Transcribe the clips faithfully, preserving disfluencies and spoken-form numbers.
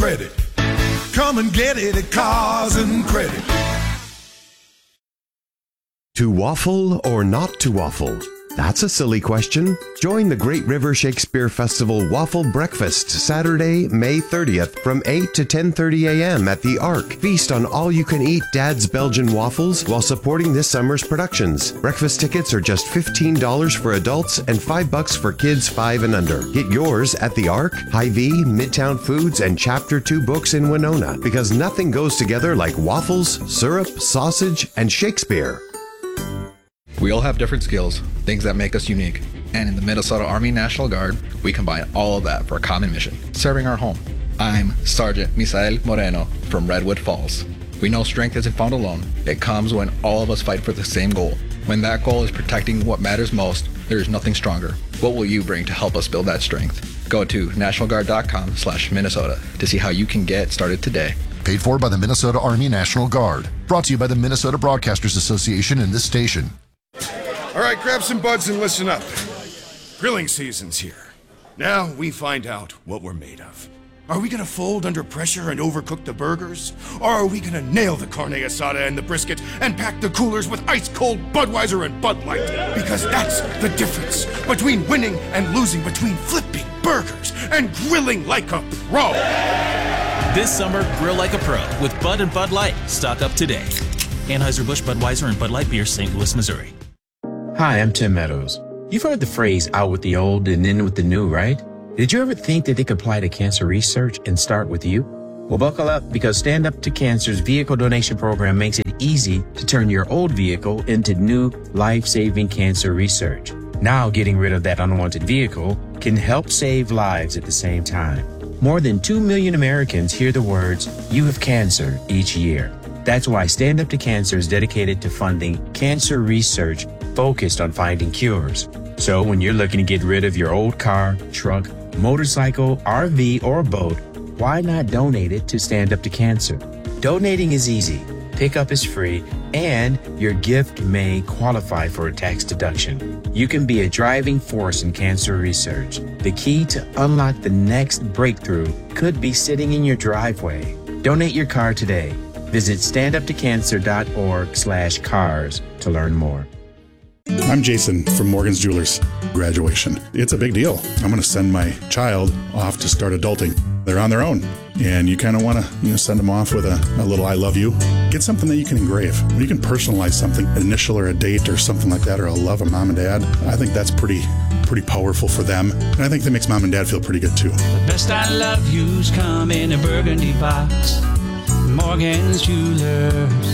Credit. Come and get it at Cars and Credit. To waffle or not to waffle? That's a silly question. Join the Great River Shakespeare Festival Waffle Breakfast Saturday, May thirtieth from eight to ten thirty a.m. at the Ark. Feast on all-you-can-eat Dad's Belgian waffles while supporting this summer's productions. Breakfast tickets are just fifteen dollars for adults and five bucks for kids five and under. Get yours at the Ark, Hy-Vee, Midtown Foods, and Chapter two Books in Winona, because nothing goes together like waffles, syrup, sausage, and Shakespeare. We all have different skills, things that make us unique. And in the Minnesota Army National Guard, we combine all of that for a common mission, serving our home. I'm Sergeant Misael Moreno from Redwood Falls. We know strength isn't found alone. It comes when all of us fight for the same goal. When that goal is protecting what matters most, there is nothing stronger. What will you bring to help us build that strength? Go to national guard dot com slash Minnesota to see how you can get started today. Paid for by the Minnesota Army National Guard. Brought to you by the Minnesota Broadcasters Association and this station. All right, grab some buds and listen up. Grilling season's here. Now we find out what we're made of. Are we gonna fold under pressure and overcook the burgers? Or are we gonna nail the carne asada and the brisket and pack the coolers with ice-cold Budweiser and Bud Light? Because that's the difference between winning and losing, between flipping burgers and grilling like a pro. This summer, grill like a pro with Bud and Bud Light. Stock up today. Anheuser-Busch, Budweiser, and Bud Light Beer, Saint Louis, Missouri. Hi, I'm Tim Meadows. You've heard the phrase out with the old and in with the new, right? Did you ever think that they could apply to cancer research and start with you? Well, buckle up, because Stand Up to Cancer's vehicle donation program makes it easy to turn your old vehicle into new life-saving cancer research. Now, getting rid of that unwanted vehicle can help save lives at the same time. More than two million Americans hear the words, "You have cancer," each year. That's why Stand Up to Cancer is dedicated to funding cancer research focused on finding cures. So when you're looking to get rid of your old car, truck, motorcycle, R V, or boat, why not donate it to Stand Up to Cancer? Donating is easy, pickup is free, and your gift may qualify for a tax deduction. You can be a driving force in cancer research. The key to unlock the next breakthrough could be sitting in your driveway. Donate your car today. Visit standuptocancer.org slash cars to learn more. I'm Jason from Morgan's Jewelers. Graduation. It's a big deal. I'm going to send my child off to start adulting. They're on their own. And you kind of want to, you know, send them off with a, a little I love you. Get something that you can engrave. When you can personalize something, an initial or a date or something like that, or a love of mom and dad, I think that's pretty pretty powerful for them. And I think that makes mom and dad feel pretty good too. The best I love you's come in a burgundy box. Morgan's Jewelers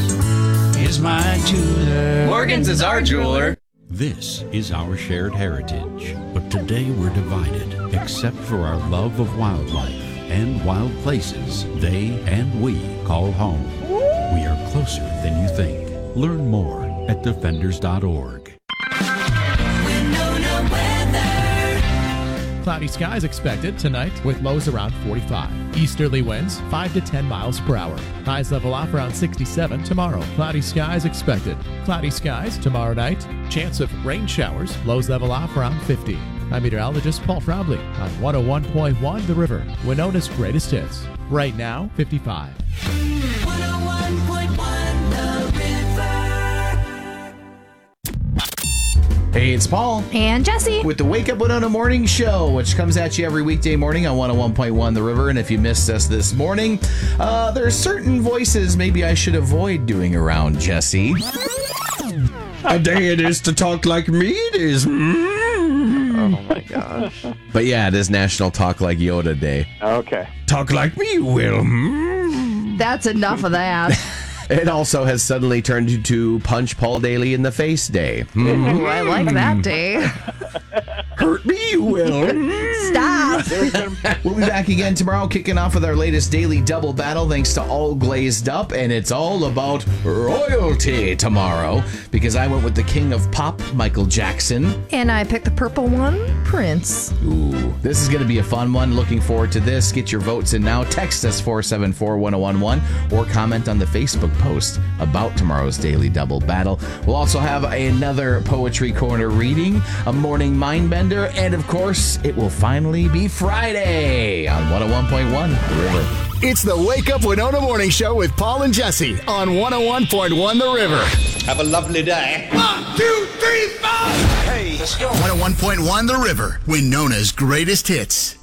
is my jeweler. Morgan's is our jeweler. This is our shared heritage, but today we're divided, except for our love of wildlife and wild places they and we call home. We are closer than you think. Learn more at defenders dot org. Cloudy skies expected tonight with lows around forty-five. Easterly winds five to ten miles per hour. Highs level off around sixty-seven tomorrow. Cloudy skies expected. Cloudy skies tomorrow night. Chance of rain showers. Lows level off around fifty. I'm meteorologist Paul Trombley on one oh one point one The River, Winona's greatest hits. Right now, fifty-five. one oh one point one The River. Hey, it's Paul. And Jesse. With the Wake Up Winona Morning Show, which comes at you every weekday morning on one oh one point one The River. And if you missed us this morning, uh, there are certain voices maybe I should avoid doing around Jesse. A day it is to talk like me, it is. Oh my gosh. But yeah, it is National Talk Like Yoda Day. Okay. Talk like me, Will. That's enough of that. It also has suddenly turned into Punch Paul Daly in the Face Day. Ooh, I like that day. Hurt me, you will. Stop. We'll be back again tomorrow, kicking off with our latest daily double battle, thanks to All Glazed Up, and it's all about royalty tomorrow, because I went with the king of pop, Michael Jackson. And I picked the purple one, Prince. Ooh, this is going to be a fun one. Looking forward to this. Get your votes in now. Text us four seven four, one oh one one or comment on the Facebook post about tomorrow's daily double battle. We'll also have another Poetry Corner reading, a morning mind bender, and of course, it will finally be Friday on one oh one point one The River. It's the Wake Up Winona Morning Show with Paul and Jesse on one oh one point one The River. Have a lovely day. One, two, three, four. Hey, let's go. one oh one point one The River, Winona's greatest hits.